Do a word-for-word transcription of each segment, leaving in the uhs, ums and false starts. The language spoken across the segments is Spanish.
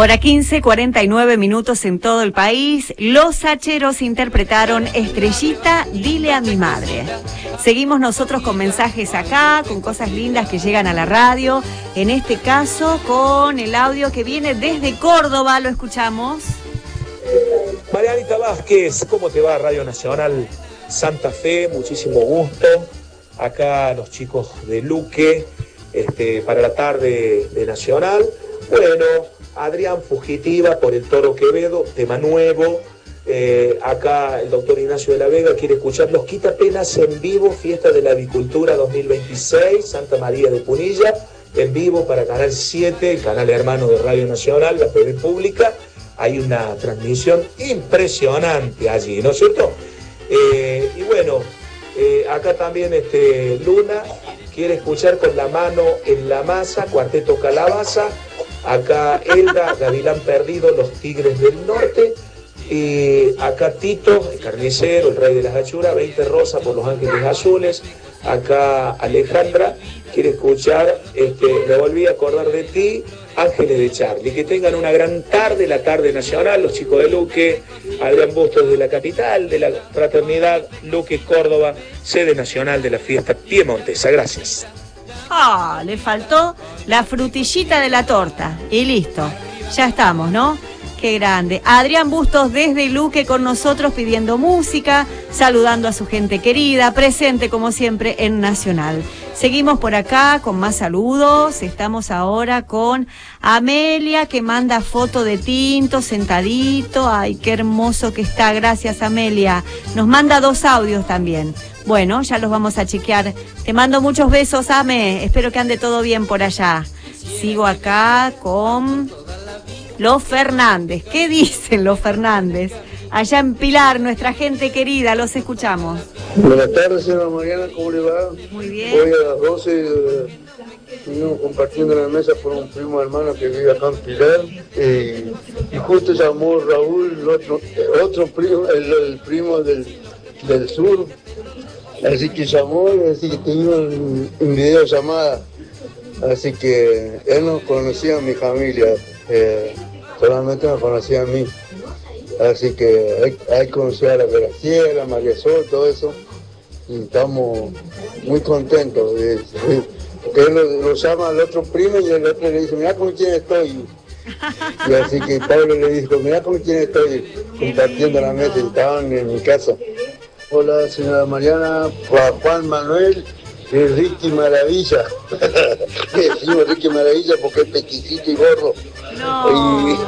Hora quince, cuarenta y nueve minutos en todo el país. Los Hacheros interpretaron Estrellita, dile a mi madre. Seguimos nosotros con mensajes acá, con cosas lindas que llegan a la radio. En este caso, con el audio que viene desde Córdoba, lo escuchamos. Marianita Vázquez, ¿cómo te va? Radio Nacional Santa Fe, muchísimo gusto. Acá los chicos de Luque, este, para la tarde de Nacional. Bueno, Adrián Fugitiva por el Toro Quevedo, tema nuevo. Eh, acá el doctor Ignacio de la Vega quiere escuchar Los Quitapenas en vivo, Fiesta de la Avicultura dos mil veintiséis, Santa María de Punilla, en vivo para Canal siete, el canal hermano de Radio Nacional, la T V pública. Hay una transmisión impresionante allí, ¿no es cierto? Eh, y bueno, eh, acá también este, Luna quiere escuchar Con la mano en la masa, Cuarteto Calabaza. Acá Elda, Gavilán Perdido, Los Tigres del Norte. Y acá Tito, el carnicero, el rey de las achuras, veinte Rosa por Los Ángeles Azules. Acá Alejandra quiere escuchar este, Me volví a acordar de ti, Ángeles de Charlie. Que tengan una gran tarde, la tarde nacional, los chicos de Luque, Adrián Bustos de la capital, de la fraternidad Luque, Córdoba, sede nacional de la fiesta piemontesa. Gracias. Ah, le faltó la frutillita de la torta. Y listo, ya estamos, ¿no? Qué grande. Adrián Bustos desde Luque con nosotros pidiendo música, saludando a su gente querida, presente como siempre en Nacional. Seguimos por acá con más saludos. Estamos ahora con Amelia que manda foto de Tinto sentadito. Ay, qué hermoso que está. Gracias, Amelia. Nos manda dos audios también. Bueno, ya los vamos a chequear. Te mando muchos besos, Ame. Espero que ande todo bien por allá. Sigo acá con los Fernández. ¿Qué dicen los Fernández? Allá en Pilar, nuestra gente querida, los escuchamos. Buenas tardes, señora Mariana, ¿cómo le va? Muy bien. Hoy a las doce eh, estuvimos compartiendo la mesa con un primo hermano que vive acá en Pilar. Eh, y justo llamó Raúl, el otro, otro primo, el, el primo del, del sur. Así que llamó, así que tuvimos en, en videollamada. Así que él no conocía a mi familia, eh, solamente me conocía a mí. Así que hay, hay conocido a la Graciela, María Sol, todo eso. Y estamos muy contentos. De, de, porque él lo, lo llama al otro primo y el otro le dice, mirá con quién estoy. Y así que Pablo le dijo, mirá con quién estoy compartiendo la mesa y estaban en mi casa. Hola, señora Mariana, Juan Manuel y Ricky Maravilla. Le decimos Ricky Maravilla porque es pequicito y gordo. No. Y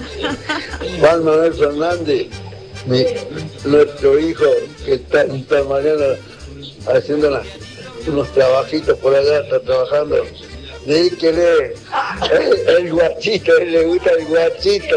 Juan Manuel Fernández, mi, nuestro hijo, que está en esta mañana haciendo una, unos trabajitos por allá, está trabajando. Dedíquele el, el guachito, a él le gusta el guachito.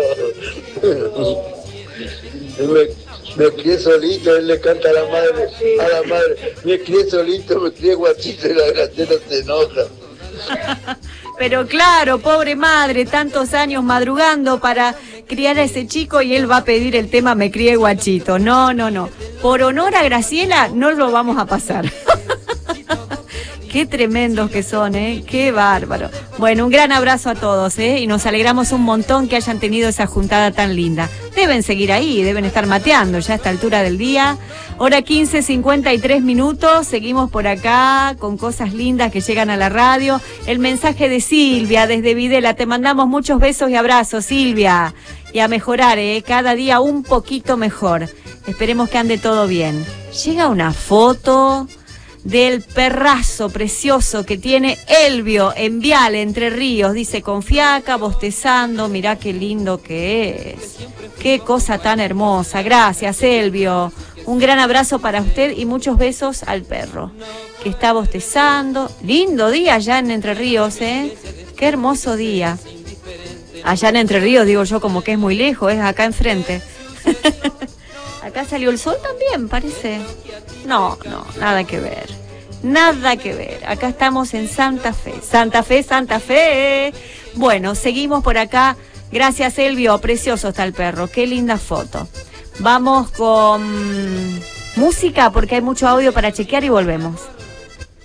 Me, me crié solito, él le canta a la madre, a la madre, me crié solito, me crié guachito y la Graciela se enoja. Pero claro, pobre madre, tantos años madrugando para criar a ese chico y él va a pedir el tema Me crié guachito. No, no, no. Por honor a Graciela no lo vamos a pasar. Qué tremendos que son, ¿eh? Qué bárbaro. Bueno, un gran abrazo a todos, ¿eh? Y nos alegramos un montón que hayan tenido esa juntada tan linda. Deben seguir ahí, deben estar mateando ya a esta altura del día. Hora quince, cincuenta y tres minutos. Seguimos por acá con cosas lindas que llegan a la radio. El mensaje de Silvia desde Videla. Te mandamos muchos besos y abrazos, Silvia. Y a mejorar, ¿eh? Cada día un poquito mejor. Esperemos que ande todo bien. Llega una foto del perrazo precioso que tiene Elvio en Viale, Entre Ríos. Dice, con fiaca, bostezando, mirá qué lindo que es. Qué cosa tan hermosa. Gracias, Elvio. Un gran abrazo para usted y muchos besos al perro, que está bostezando. Lindo día allá en Entre Ríos, ¿eh? Qué hermoso día. Allá en Entre Ríos, digo yo, como que es muy lejos, es acá enfrente. Acá salió el sol también, parece. No, no, nada que ver. Nada que ver. Acá estamos en Santa Fe. Santa Fe, Santa Fe. Bueno, seguimos por acá. Gracias, Elvio. Precioso está el perro. Qué linda foto. Vamos con música porque hay mucho audio para chequear y volvemos.